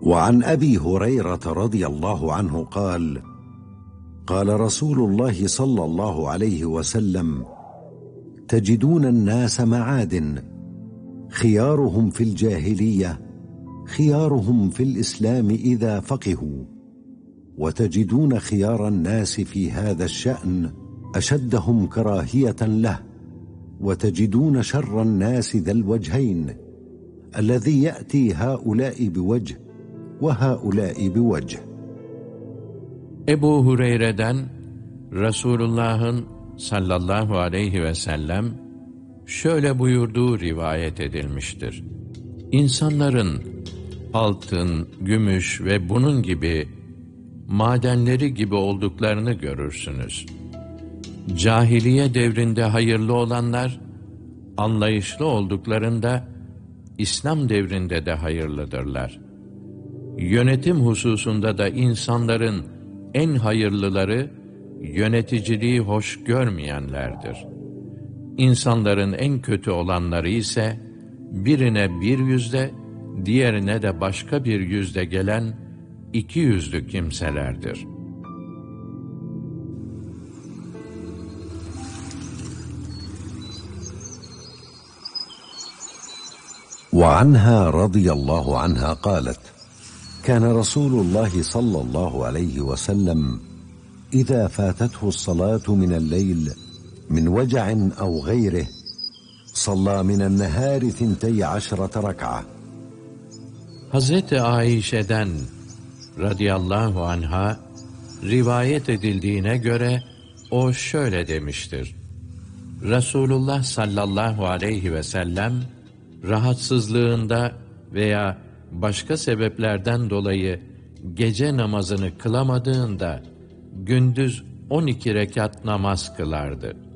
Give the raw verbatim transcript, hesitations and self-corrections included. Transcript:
وعن أبي هريرة رضي الله عنه قال: قال رسول الله صلى الله عليه وسلم: تجدون الناس معادن، خيارهم في الجاهلية خيارهم في الإسلام إذا فقهوا، وتجدون خيار الناس في هذا الشأن أشدهم كراهية له، وتجدون شر الناس ذا الوجهين الذي يأتي هؤلاء بوجه وهؤلاء بوجه. Ebu Hureyre'den Resulullah'ın sallallahu aleyhi ve sellem şöyle buyurduğu rivayet edilmiştir. İnsanların altın, gümüş ve bunun gibi madenleri gibi olduklarını görürsünüz. Cahiliye devrinde hayırlı olanlar, anlayışlı olduklarında İslam devrinde de hayırlıdırlar. Yönetim hususunda da insanların en hayırlıları, yöneticiliği hoş görmeyenlerdir. İnsanların en kötü olanları ise, birine bir yüzde, diğerine de başka bir yüzde gelen iki yüzlü kimselerdir. وعنها رضي الله عنها قالت: كان رسول الله صلى الله عليه وسلم إذا فاتته الصلاة من الليل من وجع أو غيره صلى من النهار ثنتي عشرة ركعة. Hazreti Ayşe'den radıyallahu anha rivayet edildiğine göre o şöyle demiştir: Resulullah sallallahu aleyhi ve sellem rahatsızlığında veya başka sebeplerden dolayı gece namazını kılamadığında gündüz on iki rekat namaz kılardı.